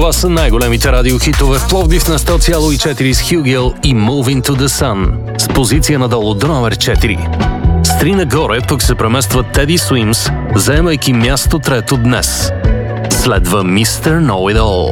Това са най-големите радиохитове в Пловдив на 100,4 с Хюгел и Moving to the Sun с позиция надолу до номер 4. С 3 нагоре пък се премества Теди Суимс, заемайки място трето днес. Следва Mr. Know It All.